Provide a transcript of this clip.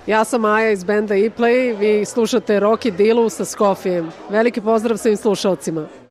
Ja sam Maja iz benda E-Play, vi slušate Rocky Dilu sa Skofijem. Veliki pozdrav svim slušalcima.